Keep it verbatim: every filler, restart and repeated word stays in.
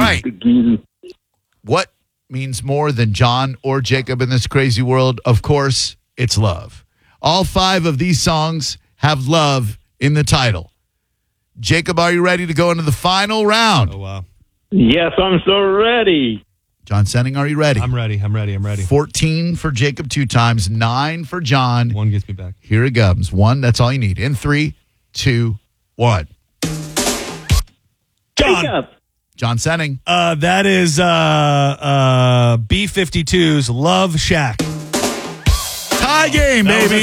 right. What means more than John or Jacob in this crazy world? Of course, it's love. All five of these songs have love in the title. Jacob, are you ready to go into the final round? Oh, wow. Yes, I'm so ready. John Senning, are you ready? I'm ready. I'm ready. I'm ready. fourteen for Jacob two times, nine for John. One gets me back. Here it comes. One, that's all you need. In three, two, one. John. Jacob. John Senning. Uh, that is uh, uh, B fifty-two's Love Shack. Tie game, That was baby.